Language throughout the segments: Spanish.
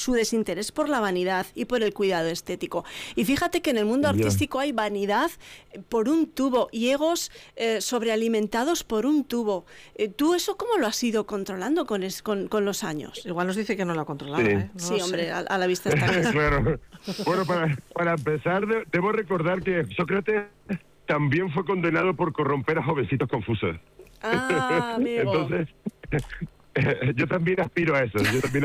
su desinterés por la vanidad y por el cuidado estético. Y fíjate que en el mundo artístico hay vanidad por un tubo y egos sobrealimentados por un tubo. ¿Tú eso cómo lo has ido controlando con los años? Igual nos dice que no lo ha controlado, Sí. ¿eh? No Sí, lo hombre, sé. a la vista está. Claro. Bueno, para empezar, debo recordar que Sócrates también fue condenado por corromper a jovencitos confusos. Ah, amigo. Entonces, yo también aspiro a eso,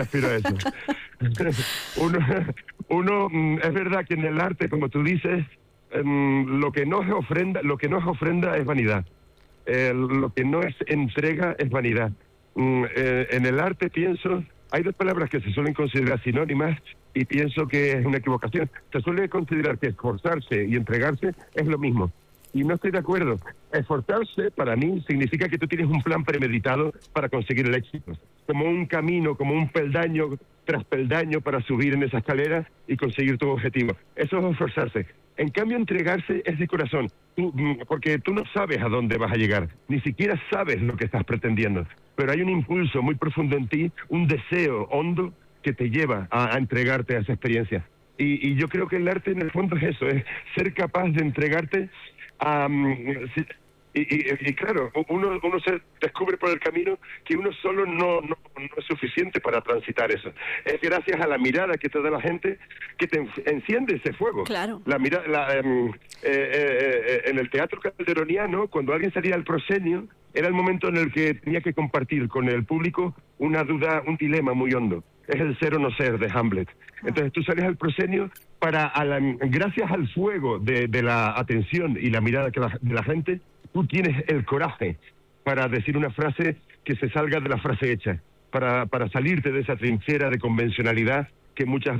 Uno, es verdad que en el arte, como tú dices, lo que no es ofrenda es vanidad. Lo que no es entrega es vanidad. En el arte pienso, hay dos palabras que se suelen considerar sinónimas y pienso que es una equivocación. Se suele considerar que esforzarse y entregarse es lo mismo. Y no estoy de acuerdo. Esforzarse, para mí, significa que tú tienes un plan premeditado para conseguir el éxito. Como un camino, como un peldaño tras peldaño para subir en esa escalera y conseguir tu objetivo. Eso es esforzarse. En cambio, entregarse es de corazón. Porque tú no sabes a dónde vas a llegar. Ni siquiera sabes lo que estás pretendiendo. Pero hay un impulso muy profundo en ti, un deseo hondo que te lleva a entregarte a esa experiencia. Y yo creo que el arte en el fondo es eso, es ser capaz de entregarte a... Y claro, uno se descubre por el camino que uno solo no es suficiente para transitar eso. Es gracias a la mirada que te da la gente que te enciende ese fuego. Claro. La mirada, en el teatro calderoniano, cuando alguien salía al proscenio, era el momento en el que tenía que compartir con el público una duda, un dilema muy hondo. Es el ser o no ser de Hamlet. Entonces tú sales al proscenio gracias al fuego de la atención y la mirada de la gente, tú tienes el coraje para decir una frase que se salga de la frase hecha, para salirte de esa trinchera de convencionalidad que muchas